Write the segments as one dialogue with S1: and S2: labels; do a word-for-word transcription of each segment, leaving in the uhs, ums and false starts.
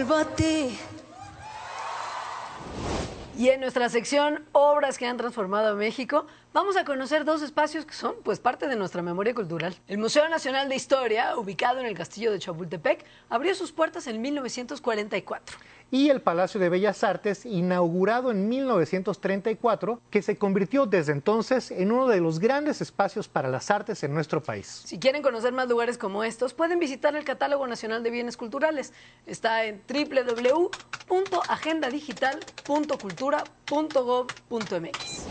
S1: vuelvo a ti.
S2: Y en nuestra sección Obras que han transformado a México, vamos a conocer dos espacios que son pues parte de nuestra memoria cultural. El Museo Nacional de Historia, ubicado en el Castillo de Chapultepec, abrió sus puertas en mil novecientos cuarenta y cuatro.
S3: Y el Palacio de Bellas Artes, inaugurado en mil novecientos treinta y cuatro, que se convirtió desde entonces en uno de los grandes espacios para las artes en nuestro país.
S2: Si quieren conocer más lugares como estos, pueden visitar el Catálogo Nacional de Bienes Culturales. Está en doble u doble u doble u punto agenda digital punto cultura punto gob punto m x.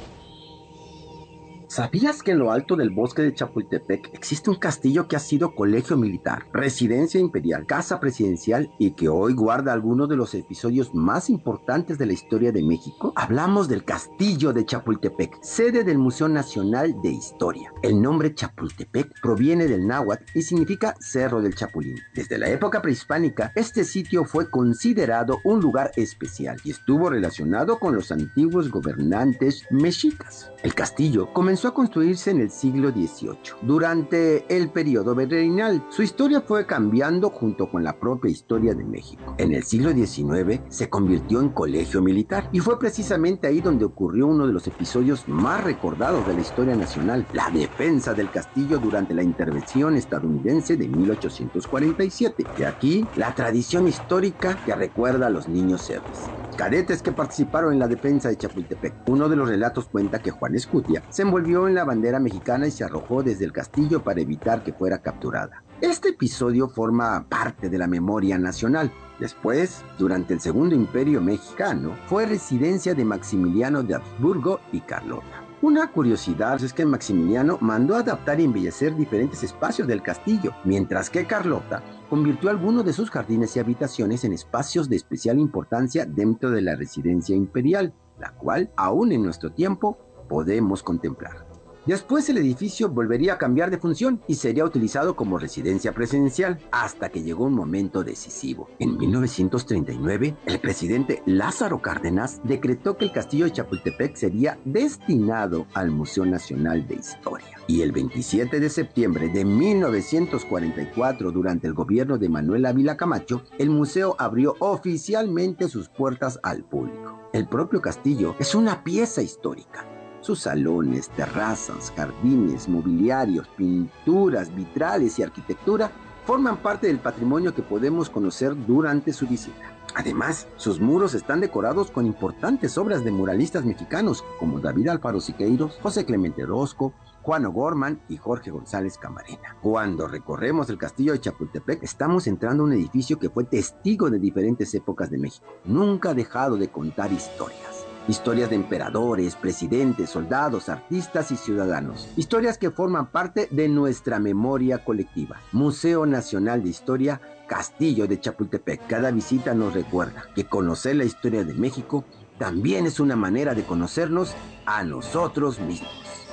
S4: ¿Sabías que en lo alto del bosque de Chapultepec existe un castillo que ha sido colegio militar, residencia imperial, casa presidencial y que hoy guarda algunos de los episodios más importantes de la historia de México? Hablamos del Castillo de Chapultepec, sede del Museo Nacional de Historia. El nombre Chapultepec proviene del náhuatl y significa Cerro del Chapulín. Desde la época prehispánica, este sitio fue considerado un lugar especial y estuvo relacionado con los antiguos gobernantes mexicas. El castillo comenzó a construirse en el siglo dieciocho, durante el periodo virreinal. Su historia fue cambiando junto con la propia historia de México. En el siglo diecinueve se convirtió en colegio militar y fue precisamente ahí donde ocurrió uno de los episodios más recordados de la historia nacional, la defensa del castillo durante la intervención estadounidense de mil ochocientos cuarenta y siete. De aquí la tradición histórica que recuerda a los niños héroes, cadetes que participaron en la defensa de Chapultepec. Uno de los relatos cuenta que Juan Escutia se envolvió en la bandera mexicana y se arrojó desde el castillo para evitar que fuera capturada. Este episodio forma parte de la memoria nacional. Después, durante el Segundo Imperio Mexicano, fue residencia de Maximiliano de Habsburgo y Carlota. Una curiosidad es que Maximiliano mandó adaptar y embellecer diferentes espacios del castillo, mientras que Carlota convirtió algunos de sus jardines y habitaciones en espacios de especial importancia dentro de la residencia imperial, la cual, aún en nuestro tiempo, podemos contemplar. Después el edificio volvería a cambiar de función y sería utilizado como residencia presidencial hasta que llegó un momento decisivo. En mil novecientos treinta y nueve, el presidente Lázaro Cárdenas decretó que el castillo de Chapultepec sería destinado al Museo Nacional de Historia. Y el veintisiete de septiembre de mil novecientos cuarenta y cuatro, durante el gobierno de Manuel Ávila Camacho, el museo abrió oficialmente sus puertas al público. El propio castillo es una pieza histórica. Sus salones, terrazas, jardines, mobiliarios, pinturas, vitrales y arquitectura forman parte del patrimonio que podemos conocer durante su visita. Además, sus muros están decorados con importantes obras de muralistas mexicanos como David Alfaro Siqueiros, José Clemente Orozco, Juan O'Gorman y Jorge González Camarena. Cuando recorremos el castillo de Chapultepec, estamos entrando a un edificio que fue testigo de diferentes épocas de México. Nunca ha dejado de contar historias. Historias de emperadores, presidentes, soldados, artistas y ciudadanos. Historias que forman parte de nuestra memoria colectiva. Museo Nacional de Historia, Castillo de Chapultepec. Cada visita nos recuerda que conocer la historia de México también es una manera de conocernos a nosotros mismos.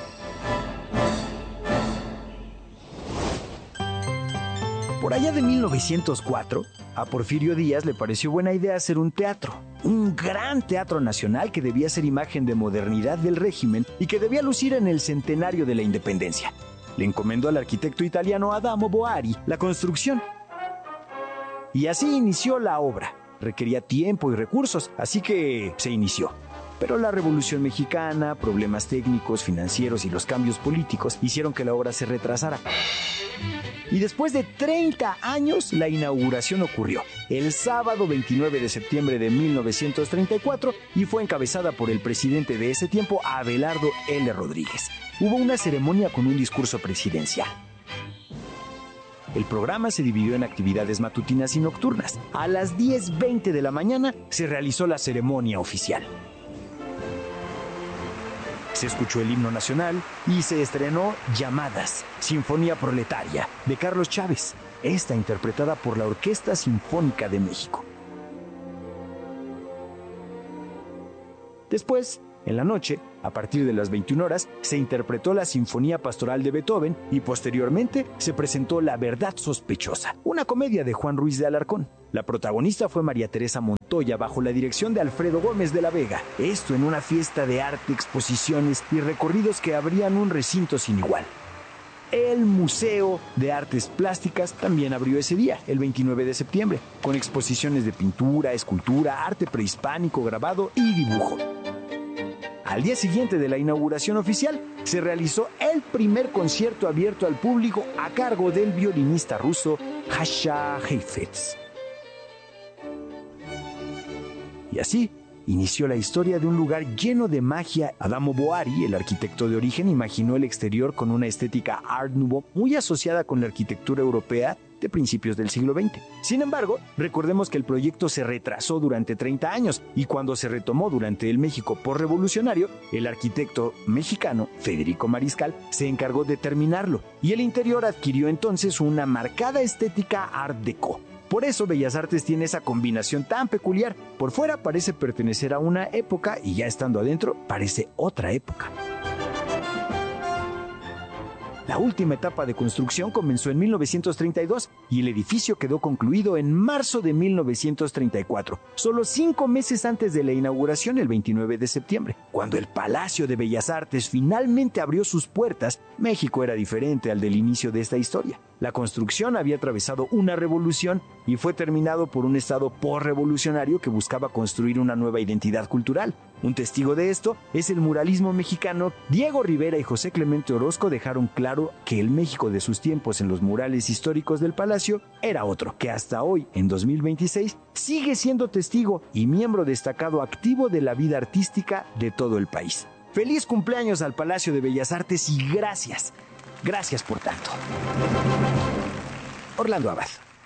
S5: Por allá de mil novecientos cuatro, a Porfirio Díaz le pareció buena idea hacer un teatro, un gran teatro nacional que debía ser imagen de modernidad del régimen y que debía lucir en el centenario de la independencia. Le encomendó al arquitecto italiano Adamo Boari la construcción. Y así inició la obra. Requería tiempo y recursos, así que se inició. Pero la Revolución Mexicana, problemas técnicos, financieros y los cambios políticos hicieron que la obra se retrasara. Y después de treinta años, la inauguración ocurrió el sábado veintinueve de septiembre de mil novecientos treinta y cuatro y fue encabezada por el presidente de ese tiempo, Abelardo L. Rodríguez. Hubo una ceremonia con un discurso presidencial. El programa se dividió en actividades matutinas y nocturnas. A las diez veinte de la mañana se realizó la ceremonia oficial. Se escuchó el himno nacional y se estrenó Llamadas, Sinfonía Proletaria, de Carlos Chávez, esta interpretada por la Orquesta Sinfónica de México. Después, en la noche, a partir de las veintiuna horas, se interpretó la Sinfonía Pastoral de Beethoven y posteriormente se presentó La Verdad Sospechosa, una comedia de Juan Ruiz de Alarcón. La protagonista fue María Teresa Montoya bajo la dirección de Alfredo Gómez de la Vega. Esto en una fiesta de arte, exposiciones y recorridos que abrían un recinto sin igual. el Museo de Artes Plásticas también abrió ese día, el veintinueve de septiembre, con exposiciones de pintura, escultura, arte prehispánico, grabado y dibujo. Al día siguiente de la inauguración oficial, se realizó el primer concierto abierto al público a cargo del violinista ruso Jascha Heifetz. Y así inició la historia de un lugar lleno de magia. Adamo Boari, el arquitecto de origen, imaginó el exterior con una estética Art Nouveau muy asociada con la arquitectura europea de principios del siglo veinte. Sin embargo, recordemos que el proyecto se retrasó durante treinta años y cuando se retomó durante el México postrevolucionario, el arquitecto mexicano Federico Mariscal se encargó de terminarlo y el interior adquirió entonces una marcada estética Art Deco. Por eso Bellas Artes tiene esa combinación tan peculiar. Por fuera parece pertenecer a una época y ya estando adentro parece otra época. La última etapa de construcción comenzó en mil novecientos treinta y dos y el edificio quedó concluido en marzo de mil novecientos treinta y cuatro, solo cinco meses antes de la inauguración el veintinueve de septiembre. Cuando el Palacio de Bellas Artes finalmente abrió sus puertas, México era diferente al del inicio de esta historia. La construcción había atravesado una revolución y fue terminado por un estado postrevolucionario que buscaba construir una nueva identidad cultural. Un testigo de esto es el muralismo mexicano. Diego Rivera y José Clemente Orozco dejaron claro que el México de sus tiempos en los murales históricos del Palacio era otro, que hasta hoy, en dos mil veintiséis, sigue siendo testigo y miembro destacado activo de la vida artística de todo el país. ¡Feliz cumpleaños al Palacio de Bellas Artes y gracias! Gracias por tanto. Orlando Abad.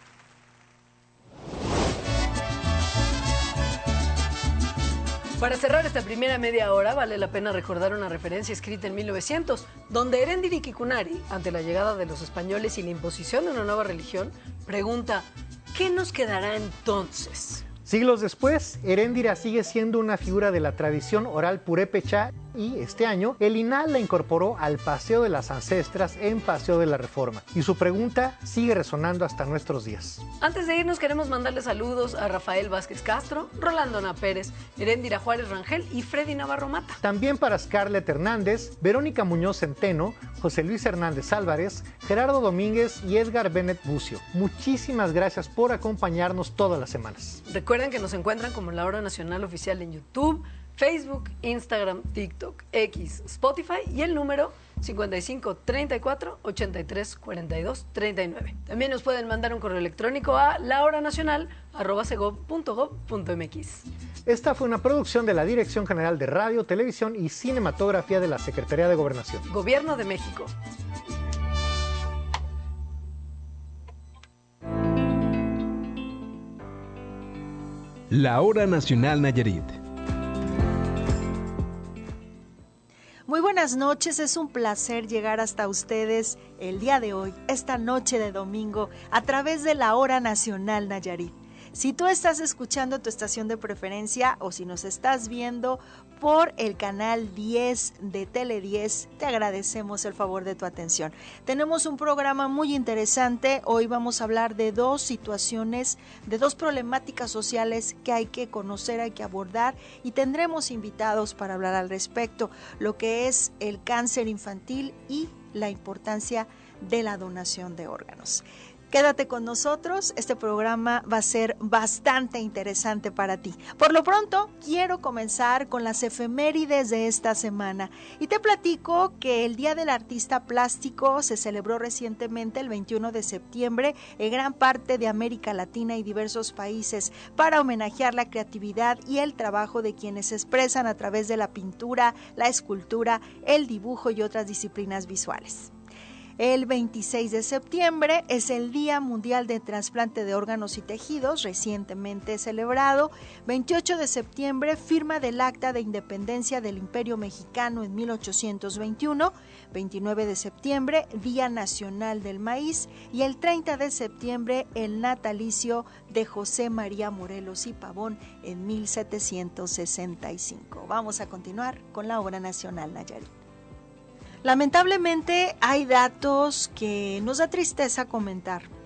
S2: Para cerrar esta primera media hora, vale la pena recordar una referencia escrita en mil novecientos, donde Erendira Kikunari, ante la llegada de los españoles y la imposición de una nueva religión, pregunta, ¿qué nos quedará entonces?
S3: Siglos después, Erendira sigue siendo una figura de la tradición oral purépecha y este año el I N A H la incorporó al Paseo de las Ancestras en Paseo de la Reforma. Y su pregunta sigue resonando hasta nuestros días.
S2: Antes de irnos queremos mandarle saludos a Rafael Vázquez Castro, Rolando Ana Pérez, Erendira Juárez Rangel y Freddy Navarro Mata.
S3: También para Scarlett Hernández, Verónica Muñoz Centeno, José Luis Hernández Álvarez, Gerardo Domínguez y Edgar Bennett Bucio. Muchísimas gracias por acompañarnos todas las semanas.
S2: Recuerden que nos encuentran como La Hora Nacional Oficial en YouTube, Facebook, Instagram, TikTok, X, Spotify y el número cincuenta y cinco, treinta y cuatro, ochenta y tres, cuarenta y dos, treinta y nueve. También nos pueden mandar un correo electrónico a lahoranacional arroba segov punto gov punto mx.
S3: Esta fue una producción de la Dirección General de Radio, Televisión y Cinematografía de la Secretaría de Gobernación.
S2: Gobierno de México.
S1: La Hora Nacional Nayarit.
S6: Muy buenas noches, es un placer llegar hasta ustedes el día de hoy, esta noche de domingo, a través de la Hora Nacional Nayarit. Si tú estás escuchando tu estación de preferencia o si nos estás viendo por el canal diez de Tele diez, te agradecemos el favor de tu atención. Tenemos un programa muy interesante. Hoy vamos a hablar de dos situaciones, de dos problemáticas sociales que hay que conocer, hay que abordar y tendremos invitados para hablar al respecto, lo que es el cáncer infantil y la importancia de la donación de órganos. Quédate con nosotros, este programa va a ser bastante interesante para ti. Por lo pronto, quiero comenzar con las efemérides de esta semana y te platico que el Día del Artista Plástico se celebró recientemente el veintiuno de septiembre en gran parte de América Latina y diversos países para homenajear la creatividad y el trabajo de quienes se expresan a través de la pintura, la escultura, el dibujo y otras disciplinas visuales. El veintiséis de septiembre es el Día Mundial de Trasplante de Órganos y Tejidos, recientemente celebrado. veintiocho de septiembre, firma del Acta de Independencia del Imperio Mexicano en mil ochocientos veintiuno. veintinueve de septiembre, Día Nacional del Maíz. Y el treinta de septiembre, el natalicio de José María Morelos y Pavón en mil setecientos sesenta y cinco. Vamos a continuar con la Hora Nacional Nayarit. Lamentablemente hay datos que nos da tristeza comentar.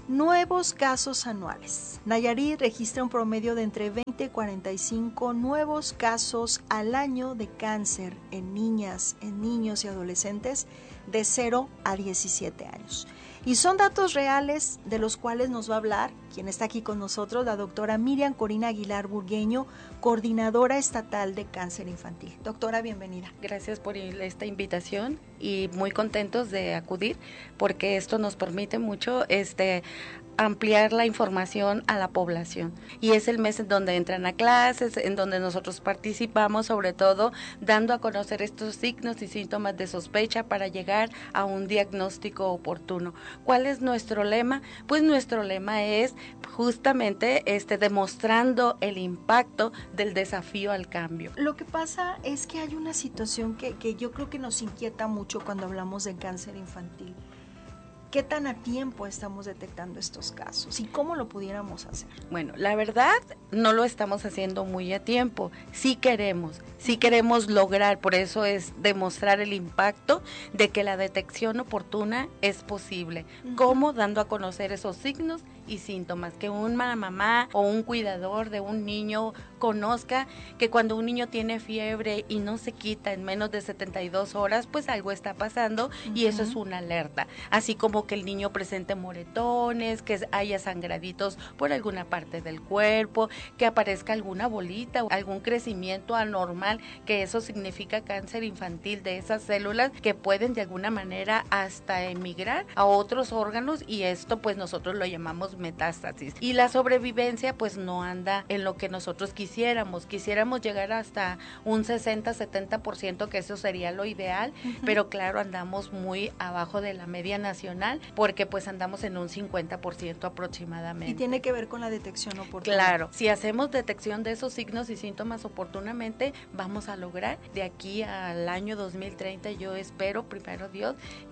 S6: Nuevos casos anuales. Nayarit registra un promedio de entre veinte y cuarenta y cinco nuevos casos al año de cáncer en niñas, en niños y adolescentes de cero a diecisiete años. Y son datos reales de los cuales nos va a hablar quien está aquí con nosotros, la doctora Miriam Corina Aguilar Burgueño, coordinadora estatal de cáncer infantil. Doctora, bienvenida.
S7: Gracias por esta invitación y muy contentos de acudir porque esto nos permite mucho este ampliar la información a la población. Y es el mes en donde entran a clases, en donde nosotros participamos, sobre todo dando a conocer estos signos y síntomas de sospecha para llegar a un diagnóstico oportuno. ¿Cuál es nuestro lema? Pues nuestro lema es justamente este demostrando el impacto del desafío al cambio.
S6: Lo que pasa es que hay una situación que, que yo creo que nos inquieta mucho cuando hablamos de cáncer infantil. ¿Qué tan a tiempo estamos detectando estos casos y cómo lo pudiéramos hacer?
S7: Bueno, la verdad no lo estamos haciendo muy a tiempo. Sí queremos, sí queremos lograr, por eso es demostrar el impacto de que la detección oportuna es posible. Uh-huh. ¿Cómo? Dando a conocer esos signos y síntomas, que una mamá o un cuidador de un niño conozca que cuando un niño tiene fiebre y no se quita en menos de setenta y dos horas, pues algo está pasando. Uh-huh. Y eso es una alerta, así como que el niño presente moretones, que haya sangraditos por alguna parte del cuerpo, que aparezca alguna bolita o algún crecimiento anormal, que eso significa cáncer infantil de esas células que pueden de alguna manera hasta emigrar a otros órganos, y esto pues nosotros lo llamamos metástasis. Y la sobrevivencia pues no anda en lo que nosotros quisiéramos, quisiéramos llegar hasta un sesenta, setenta por ciento, que eso sería lo ideal, uh-huh. Pero claro, andamos muy abajo de la media nacional, porque pues andamos en un cincuenta por ciento aproximadamente.
S6: Y tiene que ver con la detección oportuna.
S7: Claro, si hacemos detección de esos signos y síntomas oportunamente, vamos a lograr de aquí al año dos mil treinta, yo espero, primero Dios,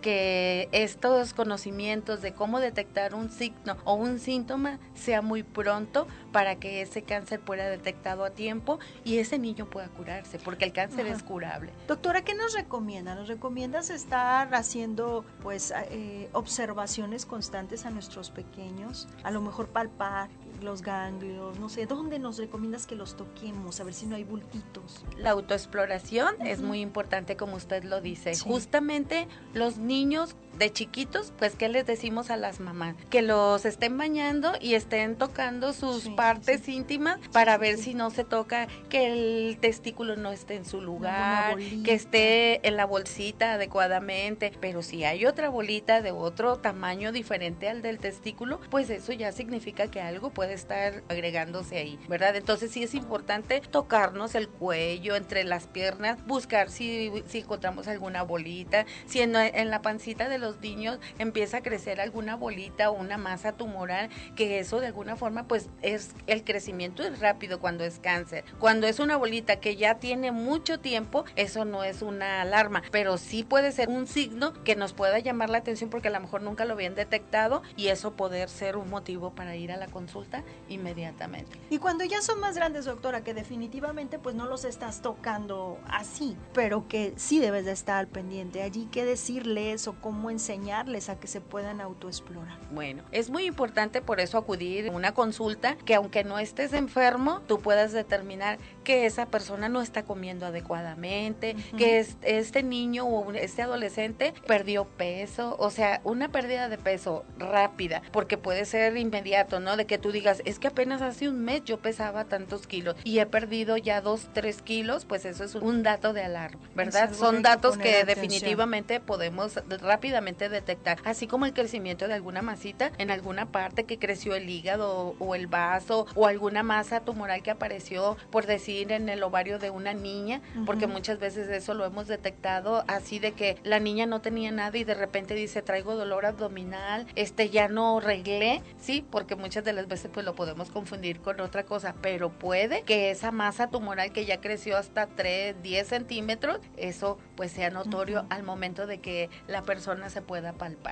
S7: que estos conocimientos de cómo detectar un signo o un síntoma sea muy pronto para que ese cáncer pueda detectado a tiempo y ese niño pueda curarse, porque el cáncer Ajá. es curable.
S6: Doctora, ¿qué nos recomienda? ¿Nos recomiendas estar haciendo pues eh, observaciones constantes a nuestros pequeños? A lo mejor palpar los ganglios, no sé, ¿dónde nos recomiendas que los toquemos? A ver si no hay bultitos.
S7: La autoexploración uh-huh. es muy importante, como usted lo dice. Sí. Justamente los niños de chiquitos, pues, ¿qué les decimos a las mamás? Que los estén bañando y estén tocando sus sí, partes sí. íntimas para sí, ver sí. si no se toca, que el testículo no esté en su lugar, que esté en la bolsita adecuadamente, pero si hay otra bolita de otro tamaño diferente al del testículo, pues eso ya significa que algo puede estar agregándose ahí, ¿verdad? Entonces sí es importante tocarnos el cuello, entre las piernas, buscar si, si encontramos alguna bolita, si en, en la pancita de los los niños empieza a crecer alguna bolita o una masa tumoral, que eso de alguna forma pues es el crecimiento es rápido cuando es cáncer. Cuando es una bolita que ya tiene mucho tiempo, eso no es una alarma, pero sí puede ser un signo que nos pueda llamar la atención porque a lo mejor nunca lo habían detectado y eso poder ser un motivo para ir a la consulta inmediatamente.
S6: Y cuando ya son más grandes, doctora, que definitivamente pues no los estás tocando así, pero que sí debes de estar al pendiente allí, qué decirles o cómo enseñarles a que se puedan autoexplorar.
S7: Bueno, es muy importante por eso acudir a una consulta, que aunque no estés enfermo, tú puedas determinar que esa persona no está comiendo adecuadamente, uh-huh. que es, este niño o este adolescente perdió peso, o sea, una pérdida de peso rápida, porque puede ser inmediato, ¿no? De que tú digas, es que apenas hace un mes yo pesaba tantos kilos y he perdido ya dos, tres kilos, pues eso es un dato de alarma, ¿verdad? Son datos que atención. definitivamente podemos rápidamente detectar, así como el crecimiento de alguna masita en alguna parte, que creció el hígado o el vaso, o alguna masa tumoral que apareció, por decir, en el ovario de una niña, uh-huh. porque muchas veces eso lo hemos detectado, así de que la niña no tenía nada y de repente dice, traigo dolor abdominal, este ya no reglé, sí, porque muchas de las veces pues lo podemos confundir con otra cosa, pero puede que esa masa tumoral que ya creció hasta tres, diez centímetros, eso pues sea notorio uh-huh. al momento de que la persona se pueda palpar.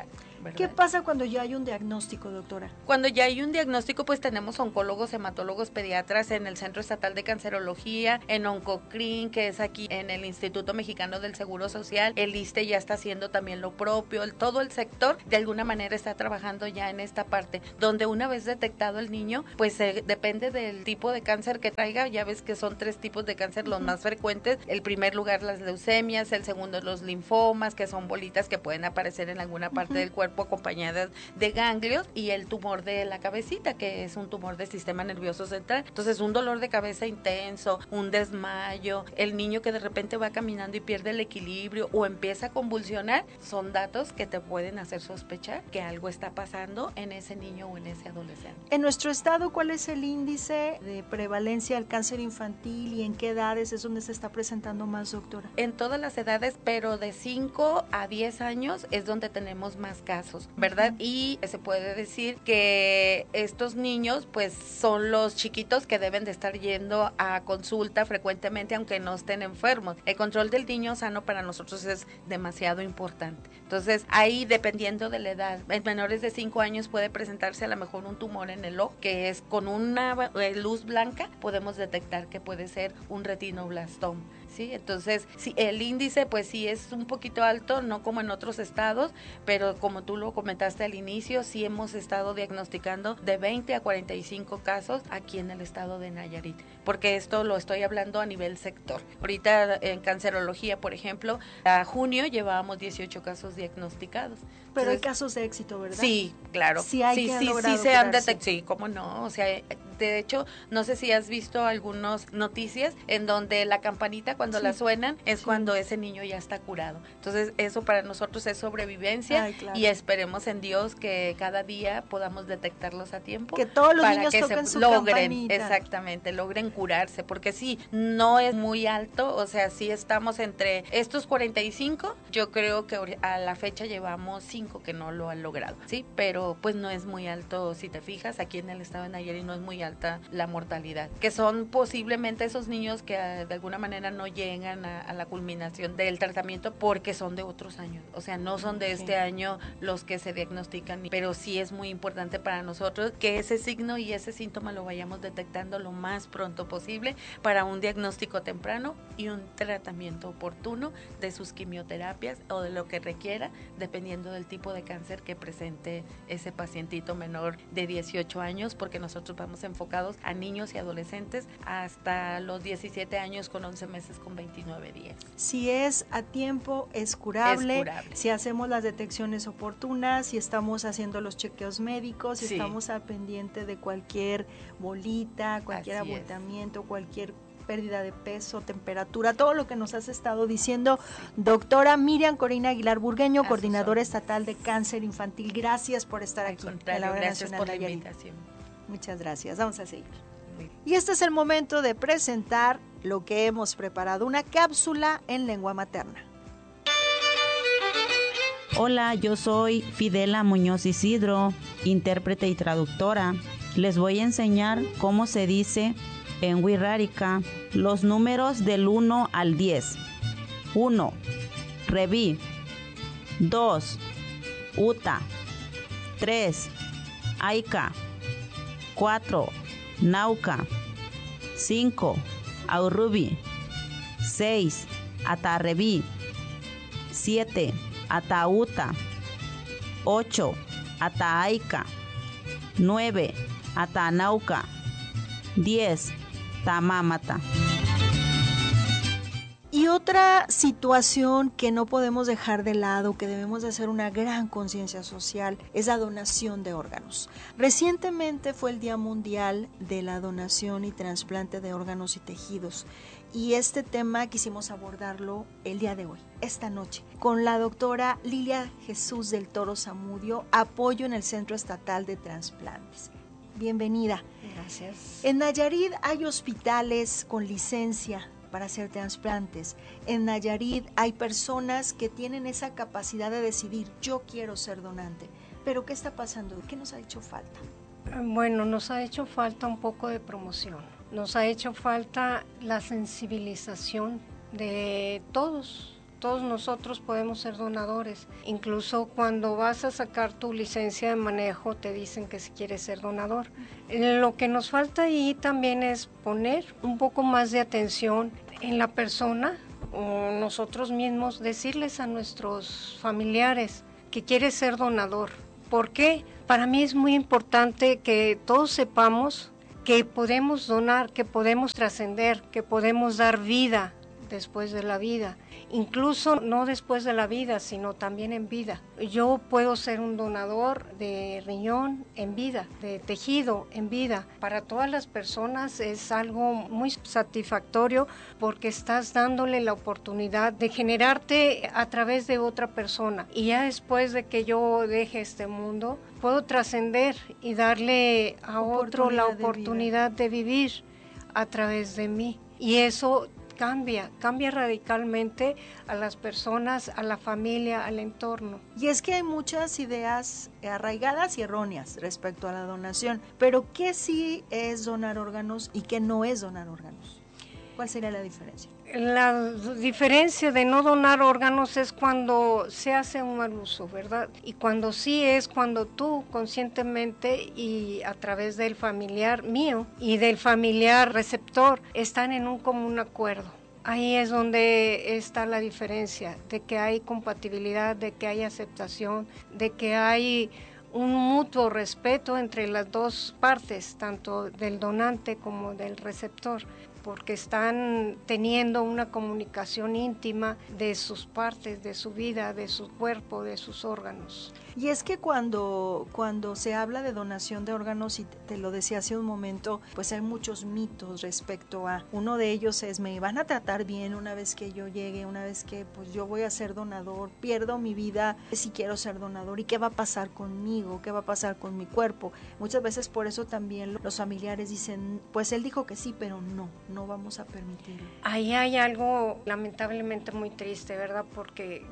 S7: ¿verdad?
S6: ¿Qué pasa cuando ya hay un diagnóstico, doctora?
S7: Cuando ya hay un diagnóstico, pues tenemos oncólogos, hematólogos, pediatras en el Centro Estatal de Cancerología, en Oncocrin, que es aquí en el Instituto Mexicano del Seguro Social. El ISSSTE ya está haciendo también lo propio. El, todo el sector de alguna manera está trabajando ya en esta parte, donde una vez detectado el niño, pues eh, depende del tipo de cáncer que traiga. Ya ves que son tres tipos de cáncer los más frecuentes. El primer lugar las leucemias, el segundo los linfomas, que son bolitas que pueden aparecer en alguna parte uh-huh. del cuerpo acompañadas de ganglios, y el tumor de la cabecita, que es un tumor del sistema nervioso central. Entonces, un dolor de cabeza intenso, un desmayo, el niño que de repente va caminando y pierde el equilibrio o empieza a convulsionar, son datos que te pueden hacer sospechar que algo está pasando en ese niño o en ese adolescente.
S6: En nuestro estado, ¿cuál es el índice de prevalencia del cáncer infantil y en qué edades es donde se está presentando más, doctora?
S7: En todas las edades, pero de cinco a diez años es donde tenemos más casos, ¿verdad? Uh-huh. Y se puede decir que estos niños pues son los chiquitos que deben de estar yendo a consulta frecuentemente aunque no estén enfermos. El control del niño sano para nosotros es demasiado importante. Entonces ahí, dependiendo de la edad, en menores de cinco años puede presentarse a lo mejor un tumor en el ojo, que es con una luz blanca podemos detectar que puede ser un retinoblastoma. Sí, entonces sí, el índice pues sí es un poquito alto, no como en otros estados, pero como tú lo comentaste al inicio, sí hemos estado diagnosticando de veinte a cuarenta y cinco casos aquí en el estado de Nayarit, porque esto lo estoy hablando a nivel sector. Ahorita en cancerología, por ejemplo, a junio llevábamos dieciocho casos diagnosticados.
S6: Pero
S7: entonces,
S6: hay casos de éxito, ¿verdad?
S7: Sí, claro.
S6: Sí, hay
S7: sí,
S6: que
S7: sí,
S6: logrado
S7: sí se han
S6: curarse.
S7: detectado. Sí, cómo no, o sea, de hecho, no sé si has visto algunas noticias en donde la campanita cuando sí. la suenan es sí. cuando ese niño ya está curado. Entonces, eso para nosotros es sobrevivencia. Ay, claro. Y esperemos en Dios que cada día podamos detectarlos a tiempo.
S6: Que todos los
S7: para
S6: niños
S7: que
S6: toquen
S7: se
S6: su
S7: logren,
S6: campanita.
S7: Exactamente, logren curarse, porque sí, no es muy alto, o sea, sí estamos entre estos cuarenta y cinco, yo creo que a la fecha llevamos cinco que no lo han logrado, sí, pero pues no es muy alto, si te fijas, aquí en el estado de Nayarit no es muy alta la mortalidad, que son posiblemente esos niños que uh, de alguna manera no llegan a, a la culminación del tratamiento porque son de otros años, o sea, no son de okay. este año los que se diagnostican, pero sí es muy importante para nosotros que ese signo y ese síntoma lo vayamos detectando lo más pronto posible para un diagnóstico temprano y un tratamiento oportuno de sus quimioterapias o de lo que requiera, dependiendo del tipo de cáncer que presente ese pacientito menor de dieciocho años, porque nosotros vamos enfocados a niños y adolescentes hasta los diecisiete años con once meses con veintinueve días.
S6: Si es a tiempo, es curable,
S7: es curable.
S6: Si hacemos las detecciones oportunas, si estamos haciendo los chequeos médicos, si sí. estamos al pendiente de cualquier bolita, cualquier Así abultamiento, es. cualquier pérdida de peso, temperatura, todo lo que nos has estado diciendo. Sí. Doctora Miriam Corina Aguilar Burgueño, a coordinadora estatal de cáncer infantil, gracias por estar
S7: Al
S6: aquí.
S7: En la hora gracias nacional por la invitación.
S6: Muchas gracias, vamos a seguir. Y este es el momento de presentar lo que hemos preparado, una cápsula en lengua materna.
S8: Hola, yo soy Fidela Muñoz Isidro, intérprete y traductora. Les voy a enseñar cómo se dice en Wixárika los números del uno al diez. uno. Reví. dos. Uta. tres. Aika. cuatro. Nauka. cinco. Aurubi. seis. Atarreví. siete. Atauta. ocho. Ataaika. nueve. Atanauka. diez. Tamamata.
S6: Y otra situación que no podemos dejar de lado, que debemos de hacer una gran conciencia social, es la donación de órganos. Recientemente fue el Día Mundial de la Donación y Trasplante de Órganos y Tejidos. Y este tema quisimos abordarlo el día de hoy, esta noche, con la doctora Lilia Jesús del Toro Zamudio, apoyo en el Centro Estatal de Trasplantes. Bienvenida.
S9: Gracias.
S6: En Nayarit hay hospitales con licencia para hacer trasplantes. En Nayarit hay personas que tienen esa capacidad de decidir, yo quiero ser donante. Pero ¿qué está pasando? ¿Qué nos ha hecho falta?
S9: Bueno, nos ha hecho falta un poco de promoción. Nos ha hecho falta la sensibilización de todos, todos nosotros podemos ser donadores. Incluso cuando vas a sacar tu licencia de manejo te dicen que si quieres ser donador. Lo que nos falta ahí también es poner un poco más de atención en la persona o nosotros mismos, decirles a nuestros familiares que quieres ser donador. ¿Por qué? Para mí es muy importante que todos sepamos que podemos donar, que podemos trascender, que podemos dar vida después de la vida, incluso no después de la vida, sino también en vida. Yo puedo ser un donador de riñón en vida, de tejido en vida. Para todas las personas es algo muy satisfactorio porque estás dándole la oportunidad de generarte a través de otra persona. Y ya después de que yo deje este mundo, puedo trascender y darle a otro la oportunidad de vivir a través de mí. Y eso cambia, cambia radicalmente a las personas, a la familia, al entorno.
S6: Y es que hay muchas ideas arraigadas y erróneas respecto a la donación, pero ¿qué sí es donar órganos y qué no es donar órganos? ¿Cuál sería la diferencia?
S9: La diferencia de no donar órganos es cuando se hace un mal uso, ¿verdad? Y cuando sí es cuando tú conscientemente y a través del familiar mío y del familiar receptor están en un común acuerdo. Ahí es donde está la diferencia, de que hay compatibilidad, de que hay aceptación, de que hay un mutuo respeto entre las dos partes, tanto del donante como del receptor, porque están teniendo una comunicación íntima de sus partes, de su vida, de su cuerpo, de sus órganos.
S6: Y es que cuando, cuando se habla de donación de órganos, y te, te lo decía hace un momento, pues hay muchos mitos respecto a, uno de ellos es, me van a tratar bien una vez que yo llegue, una vez que pues yo voy a ser donador, pierdo mi vida si quiero ser donador, ¿y qué va a pasar conmigo? ¿Qué va a pasar con mi cuerpo? Muchas veces por eso también los familiares dicen, pues él dijo que sí, pero no, no vamos a permitirlo.
S9: Ahí hay algo lamentablemente muy triste, ¿verdad? Porque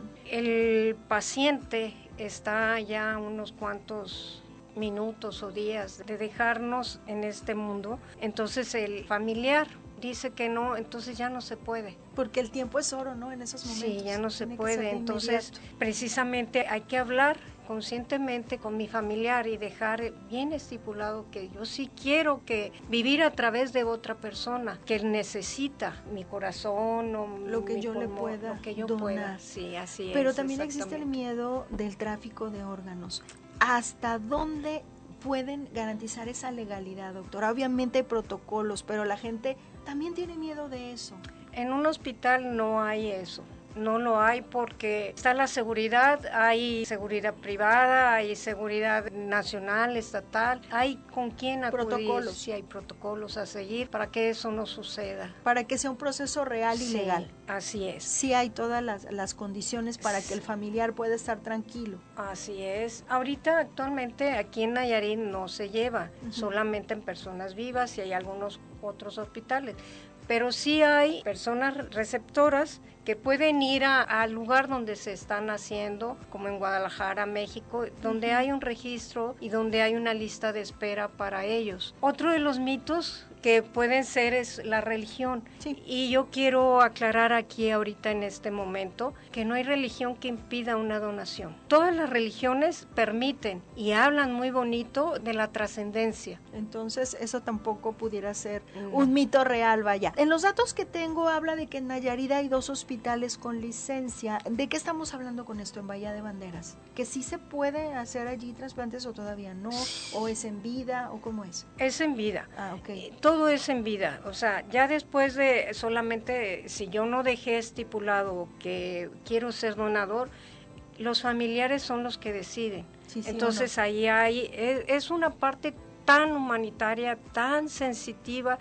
S9: el paciente está ya unos cuantos minutos o días de dejarnos en este mundo, entonces el familiar dice que no, entonces ya no se puede.
S6: Porque el tiempo es oro, ¿no? En esos momentos.
S9: Sí, ya no se puede, entonces precisamente hay que hablar conscientemente con mi familiar y dejar bien estipulado que yo sí quiero que vivir a través de otra persona que necesita mi corazón o
S6: lo que
S9: mi
S6: yo
S9: pulmón,
S6: le pueda
S9: lo que yo
S6: donar.
S9: pueda. Sí, así es.
S6: Pero también existe el miedo del tráfico de órganos. ¿Hasta dónde pueden garantizar esa legalidad, doctora? Obviamente hay protocolos, pero la gente también tiene miedo de eso.
S9: En un hospital no hay eso. No lo hay porque está la seguridad, hay seguridad privada, hay seguridad nacional, estatal, hay con quién acudir.
S6: Protocolos.
S9: Sí, hay protocolos a seguir para que eso no suceda.
S6: Para que sea un proceso real y
S9: sí,
S6: legal.
S9: Así es.
S6: Sí hay todas las, las condiciones para que el familiar pueda estar tranquilo.
S9: Así es. Ahorita actualmente aquí en Nayarit no se lleva, uh-huh. solamente en personas vivas y hay algunos otros hospitales. Pero sí hay personas receptoras que pueden ir al lugar donde se están haciendo, como en Guadalajara, México, donde uh-huh. hay un registro y donde hay una lista de espera para ellos. Otro de los mitos que pueden ser es la religión. Sí. Y yo quiero aclarar aquí ahorita en este momento que no hay religión que impida una donación. Todas las religiones permiten y hablan muy bonito de la trascendencia.
S6: Entonces eso tampoco pudiera ser no. un mito real, vaya. En los datos que tengo habla de que en Nayarit hay dos hospitales con licencia. ¿De qué estamos hablando con esto en Bahía de Banderas? ¿Que sí se puede hacer allí trasplantes o todavía no? ¿O es en vida o cómo es?
S9: Es en vida.
S6: Ah, ok.
S9: Todo es en vida, o sea, ya después de solamente, si yo no dejé estipulado que quiero ser donador, los familiares son los que deciden. Sí, sí, Entonces no. ahí hay, es, es una parte tan humanitaria, tan sensitiva,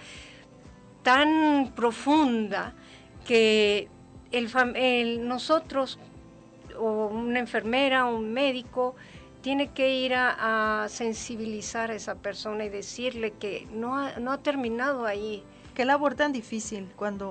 S9: tan profunda, que el, el nosotros, o una enfermera, o un médico, tiene que ir a, a sensibilizar a esa persona y decirle que no ha, no ha terminado ahí.
S6: Qué labor tan difícil cuando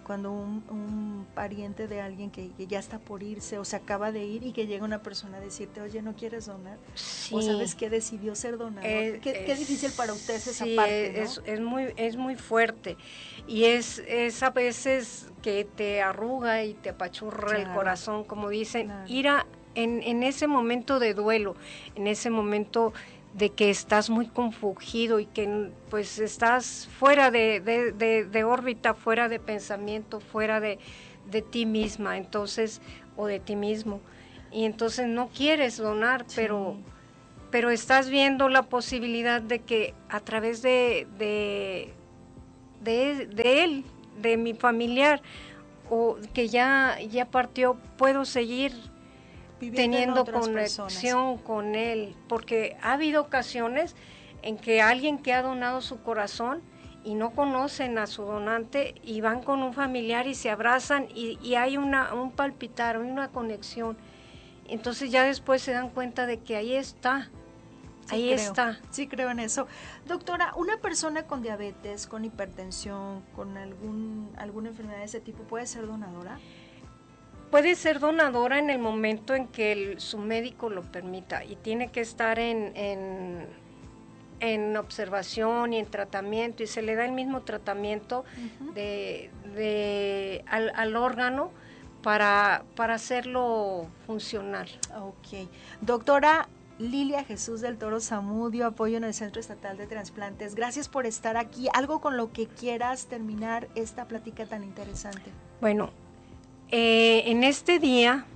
S6: cuando un, un pariente de alguien que, que ya está por irse o se acaba de ir y que llega una persona a decirte, oye, ¿no quieres donar?
S9: Sí.
S6: O sabes que decidió ser donador.
S9: Eh,
S6: qué, qué
S9: es,
S6: difícil para ustedes
S9: sí,
S6: esa parte, ¿no?
S9: es, es, muy, es muy fuerte y es, es a veces que te arruga y te apachurra claro. el corazón, como dicen, claro. ir a, en, en ese momento de duelo, en ese momento de que estás muy confundido y que pues estás fuera de, de, de, de órbita, fuera de pensamiento, fuera de, de ti misma, entonces, o de ti mismo, y entonces no quieres donar, sí. pero, pero estás viendo la posibilidad de que a través de, de, de, de él, de mi familiar, o que ya, ya partió, puedo seguir teniendo conexión con él, porque ha habido ocasiones en que alguien que ha donado su corazón y no conocen a su donante y van con un familiar y se abrazan y, y hay una, un palpitar, una conexión, entonces ya después se dan cuenta de que ahí está, sí ahí
S6: creo,
S9: está.
S6: Sí creo en eso. Doctora, una persona con diabetes, con hipertensión, con algún alguna enfermedad de ese tipo, ¿puede ser donadora?
S9: Puede ser donadora en el momento en que el, su médico lo permita y tiene que estar en, en, en observación y en tratamiento y se le da el mismo tratamiento uh-huh. de, de, al, al órgano para, para hacerlo funcional.
S6: Ok. Doctora Lilia Jesús del Toro Zamudio, apoyo en el Centro Estatal de Trasplantes. Gracias por estar aquí. ¿Algo con lo que quieras terminar esta plática tan interesante?
S9: Bueno, Eh, en este día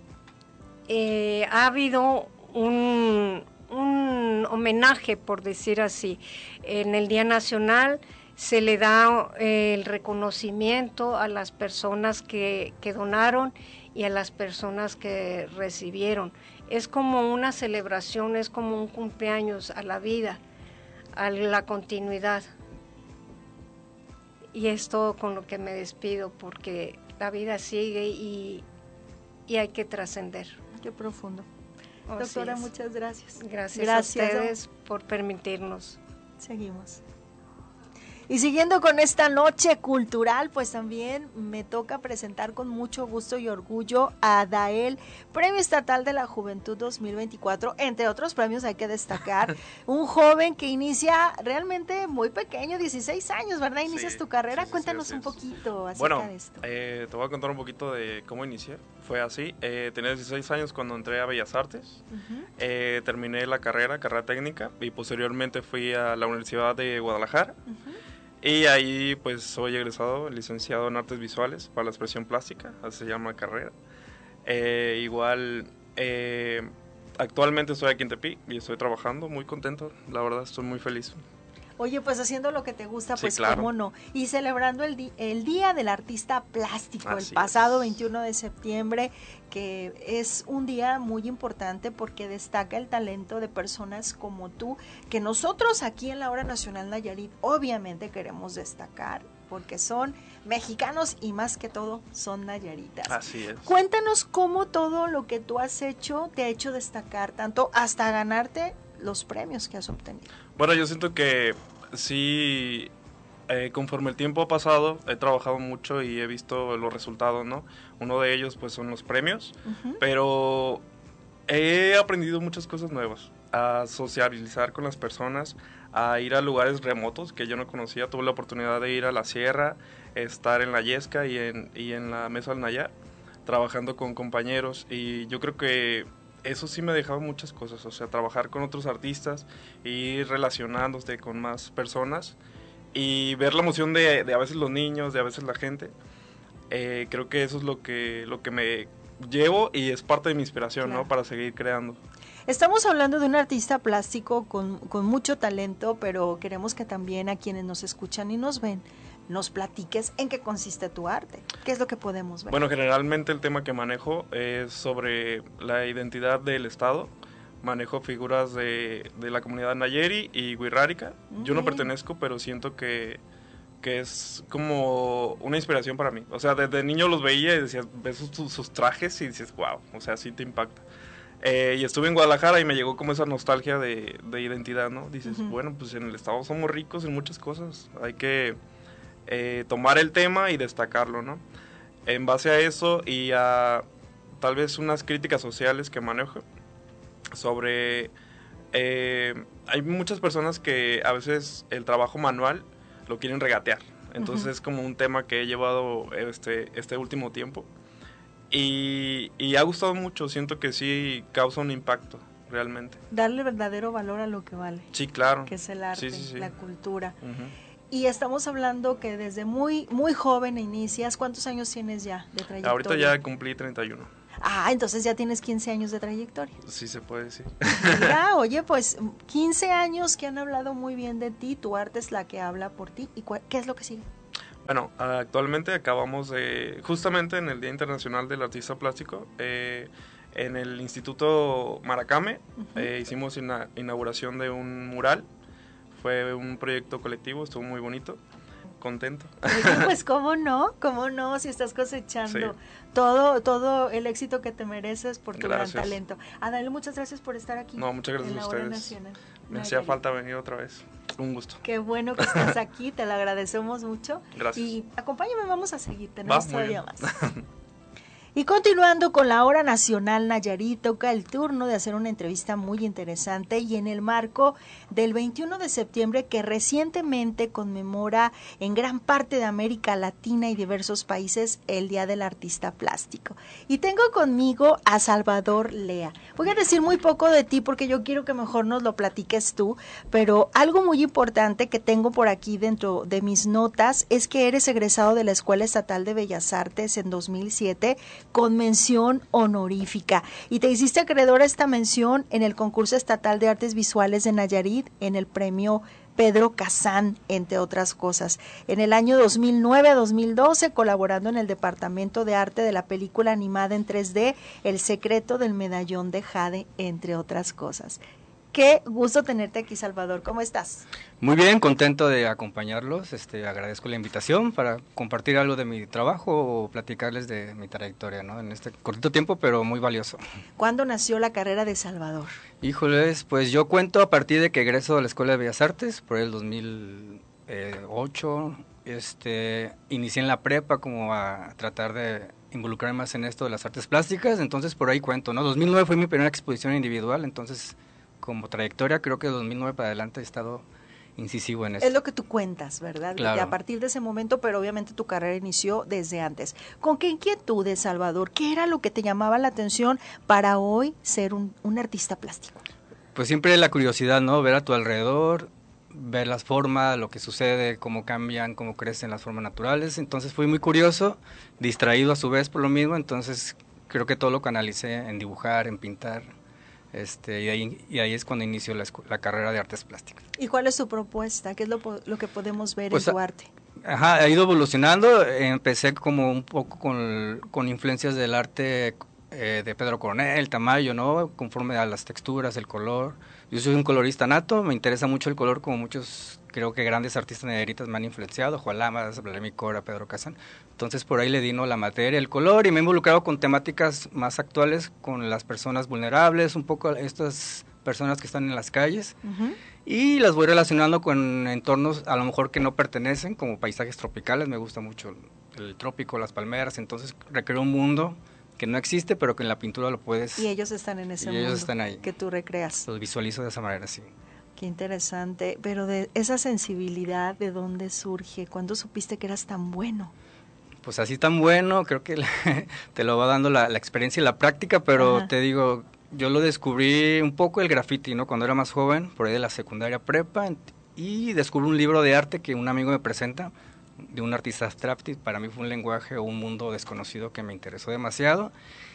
S9: eh, ha habido un, un homenaje, por decir así. En el Día Nacional se le da eh, el reconocimiento a las personas que, que donaron y a las personas que recibieron. Es como una celebración, es como un cumpleaños a la vida, a la continuidad. Y es todo con lo que me despido, porque la vida sigue y, y hay que trascender.
S6: Qué profundo.
S9: Así
S6: Doctora,
S9: es.
S6: Muchas gracias.
S9: Gracias,
S6: gracias
S9: a ustedes ¿no? por permitirnos.
S6: Seguimos. Y siguiendo con esta noche cultural, pues también me toca presentar con mucho gusto y orgullo a Dael, Premio Estatal de la Juventud dos mil veinticuatro, entre otros premios hay que destacar, un joven que inicia realmente muy pequeño, dieciséis años, ¿verdad? Inicias
S10: sí,
S6: tu carrera,
S10: sí, sí,
S6: cuéntanos
S10: sí,
S6: un
S10: sí.
S6: poquito acerca
S10: bueno,
S6: de esto.
S10: Eh, te voy a contar un poquito de cómo inicié, fue así, eh, tenía dieciséis años cuando entré a Bellas Artes, uh-huh. eh, terminé la carrera, carrera técnica, y posteriormente fui a la Universidad de Guadalajara, uh-huh. Y ahí pues soy egresado, licenciado en Artes Visuales para la expresión plástica, así se llama la carrera. Eh, igual, eh, actualmente estoy aquí en Tepic y estoy trabajando, muy contento, la verdad estoy muy feliz.
S6: Oye, pues haciendo lo que te gusta, pues
S10: sí, claro.
S6: cómo no. Y celebrando el, di- el Día del Artista Plástico,
S10: Así
S6: el pasado
S10: es.
S6: veintiuno de septiembre, que es un día muy importante porque destaca el talento de personas como tú, que nosotros aquí en la Hora Nacional Nayarit obviamente queremos destacar, porque son mexicanos y más que todo son nayaritas.
S10: Así es.
S6: Cuéntanos cómo todo lo que tú has hecho te ha hecho destacar, tanto hasta ganarte los premios que has obtenido.
S10: Bueno, yo siento que sí, eh, conforme el tiempo ha pasado, he trabajado mucho y he visto los resultados, ¿no? Uno de ellos, pues, son los premios, uh-huh. pero he aprendido muchas cosas nuevas, a sociabilizar con las personas, a ir a lugares remotos que yo no conocía. Tuve la oportunidad de ir a la sierra, estar en la Yesca y en, y en la Mesa del Nayar, trabajando con compañeros, y yo creo que eso sí me dejaba muchas cosas, o sea, trabajar con otros artistas, ir relacionándote con más personas y ver la emoción de, de a veces los niños, de a veces la gente. Eh, creo que eso es lo que, lo que me llevo y es parte de mi inspiración, claro. ¿no? Para seguir creando.
S6: Estamos hablando de un artista plástico con, con mucho talento, pero queremos que también a quienes nos escuchan y nos ven, nos platiques en qué consiste tu arte, qué es lo que podemos ver.
S10: Bueno, generalmente el tema que manejo es sobre la identidad del Estado. Manejo figuras de, de la comunidad Nayeri y Wixárika. Mm. Yo no pertenezco, pero siento que, que es como una inspiración para mí. O sea, desde niño los veía y decías, ves sus, sus trajes y dices, wow, o sea, sí te impacta. Eh, y estuve en Guadalajara y me llegó como esa nostalgia de, de identidad, ¿no? Dices, uh-huh. bueno, pues en el Estado somos ricos en muchas cosas, hay que eh, tomar el tema y destacarlo, ¿no? En base a eso y a tal vez unas críticas sociales que manejo sobre... Eh, hay muchas personas que a veces el trabajo manual lo quieren regatear. Entonces uh-huh. es como un tema que he llevado este, este último tiempo. Y, y ha gustado mucho, siento que sí causa un impacto, realmente.
S6: Darle verdadero valor a lo que vale.
S10: Sí, claro.
S6: Que es el arte,
S10: sí, sí, sí.
S6: la cultura.
S10: Uh-huh.
S6: Y estamos hablando que desde muy muy joven inicias. ¿Cuántos años tienes ya de trayectoria?
S10: Ahorita ya cumplí treinta y uno.
S6: Ah, entonces ya tienes quince años de trayectoria.
S10: Sí, se puede decir.
S6: Mira, oye, pues quince años que han hablado muy bien de ti, tu arte es la que habla por ti. ¿Y cuál, qué es lo que sigue?
S10: Bueno, actualmente acabamos de, justamente en el Día Internacional del Artista Plástico, eh, en el Instituto Maracame, uh-huh. eh, hicimos una inauguración de un mural. Fue un proyecto colectivo, estuvo muy bonito, contento.
S6: Oye, pues cómo no, cómo no, si estás cosechando sí. todo todo el éxito que te mereces por tu gracias. Gran talento. Adal, muchas gracias por estar aquí.
S10: No, muchas gracias a ustedes.
S6: Nacional.
S10: Me hacía falta venir otra vez. Un gusto.
S6: Qué bueno que estás aquí, te lo agradecemos mucho.
S10: Gracias.
S6: Y acompáñame, vamos a seguir, tenemos
S10: Va,
S6: todavía más. Y continuando con la Hora Nacional Nayarit, toca el turno de hacer una entrevista muy interesante y en el marco del veintiuno de septiembre que recientemente conmemora en gran parte de América Latina y diversos países el Día del Artista Plástico. Y tengo conmigo a Salvador Lea. Voy a decir muy poco de ti porque yo quiero que mejor nos lo platiques tú, pero algo muy importante que tengo por aquí dentro de mis notas es que eres egresado de la Escuela Estatal de Bellas Artes en dos mil siete, con mención honorífica, y te hiciste acreedor a esta mención en el concurso estatal de artes visuales de Nayarit en el premio Pedro Kazán, entre otras cosas. En el año dos mil nueve a dos mil doce, colaborando en el Departamento de Arte de la película animada en tres D El secreto del medallón de Jade, entre otras cosas. Qué gusto tenerte aquí, Salvador. ¿Cómo estás?
S11: Muy bien, contento de acompañarlos. Este, agradezco la invitación para compartir algo de mi trabajo o platicarles de mi trayectoria, ¿no? En este cortito tiempo, pero muy valioso.
S6: ¿Cuándo nació la carrera de Salvador?
S11: Híjoles, pues yo cuento a partir de que egreso de la Escuela de Bellas Artes, por el dos mil ocho. Este, inicié en la prepa como a tratar de involucrarme más en esto de las artes plásticas, entonces por ahí cuento, ¿no? dos mil nueve fue mi primera exposición individual, entonces... como trayectoria, creo que de dos mil nueve para adelante he estado incisivo en eso.
S6: Es lo que tú cuentas, ¿verdad?
S11: Claro.
S6: De a partir de ese momento, pero obviamente tu carrera inició desde antes. ¿Con qué inquietudes, Salvador? ¿Qué era lo que te llamaba la atención para hoy ser un, un artista plástico?
S11: Pues siempre la curiosidad, ¿no? Ver a tu alrededor, ver las formas, lo que sucede, cómo cambian, cómo crecen las formas naturales. Entonces fui muy curioso, distraído a su vez por lo mismo, entonces creo que todo lo canalicé en dibujar, en pintar. Este, y, ahí, y ahí es cuando inició la, la carrera de artes plásticas.
S6: ¿Y cuál es tu propuesta? ¿Qué es lo, lo que podemos ver
S11: pues
S6: en tu arte?
S11: Ajá, ha ido evolucionando. Empecé como un poco con, con influencias del arte eh, de Pedro Coronel, Tamayo, ¿no? Conforme a las texturas, el color. Yo soy un colorista nato, me interesa mucho el color, como muchos, creo que grandes artistas nayaritas me han influenciado, Juan Lamas, Vladimir Cora, Pedro Kazán. Entonces por ahí le di, ¿no?, la materia, el color, y me he involucrado con temáticas más actuales, con las personas vulnerables, un poco estas personas que están en las calles, uh-huh. y las voy relacionando con entornos a lo mejor que no pertenecen, como paisajes tropicales, me gusta mucho el, el trópico, las palmeras, entonces recreo un mundo que no existe, pero que en la pintura lo puedes...
S6: Y ellos están en ese
S11: y
S6: mundo
S11: ellos están ahí.
S6: Que tú recreas.
S11: Los visualizo de esa manera, sí.
S6: Qué interesante, pero de esa sensibilidad, ¿de dónde surge? ¿Cuándo supiste que eras tan bueno?
S11: Pues así tan bueno, creo que te lo va dando la, la experiencia y la práctica, pero Ajá. te digo, yo lo descubrí un poco el graffiti, ¿no? Cuando era más joven, por ahí de la secundaria prepa, y descubrí un libro de arte que un amigo me presenta, de un artista abstracto, y para mí fue un lenguaje o un mundo desconocido que me interesó demasiado,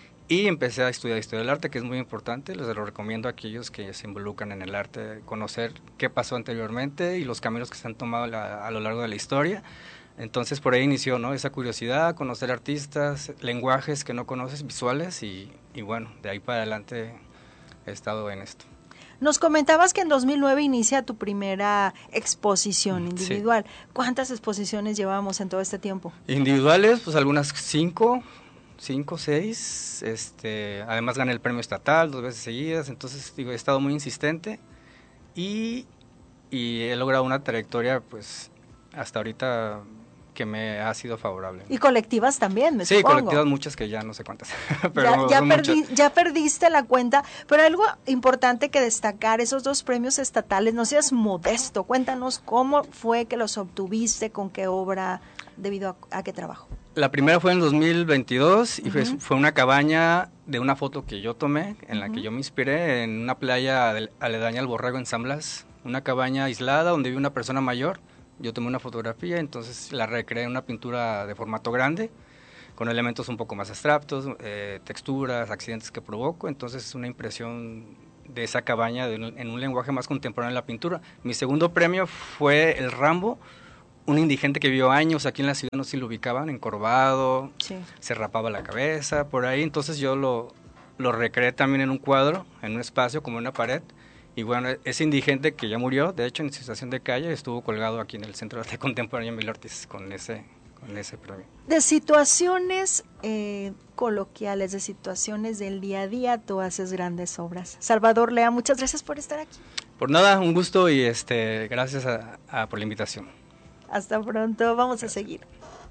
S11: y empecé a estudiar historia del arte, que es muy importante. Les lo recomiendo a aquellos que se involucran en el arte, conocer qué pasó anteriormente y los caminos que se han tomado la, a lo largo de la historia. Entonces por ahí inició, ¿no?, esa curiosidad, conocer artistas, lenguajes que no conoces, visuales, y, y bueno, de ahí para adelante he estado en esto.
S6: Nos comentabas que en dos mil nueve inicia tu primera exposición individual. Sí. ¿Cuántas exposiciones llevamos en todo este tiempo?
S11: Individuales, pues algunas cinco, cinco, seis. Este, además gané el premio estatal dos veces seguidas, entonces digo, he estado muy insistente y, y he logrado una trayectoria, pues hasta ahorita que me ha sido favorable.
S6: Y colectivas también, me
S11: Sí,
S6: supongo.
S11: colectivas muchas que ya no sé cuántas. pero
S6: ya, ya,
S11: son
S6: perdí,
S11: muchas.
S6: ya perdiste la cuenta, pero algo importante que destacar, esos dos premios estatales, no seas modesto, cuéntanos cómo fue que los obtuviste, con qué obra, debido a, a qué trabajo.
S11: La primera fue en dos mil veintidós y
S6: Uh-huh.
S11: fue, fue una cabaña de una foto que yo tomé, en la
S6: Uh-huh.
S11: que yo me inspiré, en una playa del- aledaña al Borrego en San Blas, una cabaña aislada donde vive una persona mayor. Yo tomé una fotografía, entonces la recreé en una pintura de formato grande, con elementos un poco más abstractos, eh, texturas, accidentes que provoco, entonces es una impresión de esa cabaña de un- en un lenguaje más contemporáneo de la pintura. Mi segundo premio fue el Rambo, un indigente que vivió años aquí en la ciudad, no sé si lo ubicaban, encorvado,
S6: Sí.
S11: se rapaba la cabeza, por ahí, entonces yo lo, lo recreé también en un cuadro, en un espacio, como en una pared, y bueno, ese indigente que ya murió, de hecho en situación de calle, estuvo colgado aquí en el Centro de Arte Contemporáneo Emilio Ortiz con ese, con ese premio.
S6: De situaciones eh, coloquiales, de situaciones del día a día, tú haces grandes obras. Salvador Lea, muchas gracias por estar aquí.
S11: Por nada, un gusto y este gracias a, a, por la invitación.
S6: Hasta pronto, vamos a seguir.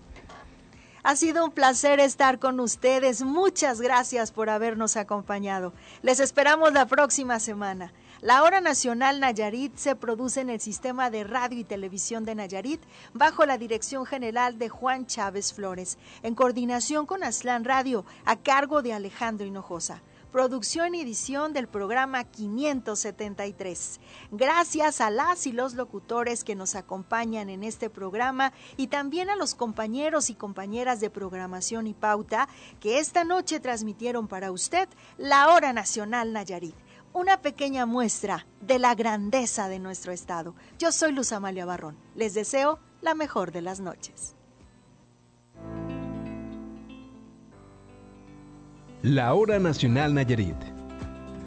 S6: Ha sido un placer estar con ustedes. Muchas gracias por habernos acompañado. Les esperamos la próxima semana. La Hora Nacional Nayarit se produce en el Sistema de Radio y Televisión de Nayarit bajo la dirección general de Juan Chávez Flores, en coordinación con Aztlán Radio, a cargo de Alejandro Hinojosa. Producción y edición del programa quinientos setenta y tres. Gracias a las y los locutores que nos acompañan en este programa y también a los compañeros y compañeras de programación y pauta que esta noche transmitieron para usted la Hora Nacional Nayarit. Una pequeña muestra de la grandeza de nuestro estado. Yo soy Luz Amalia Barrón. Les deseo la mejor de las noches.
S1: La Hora Nacional Nayarit.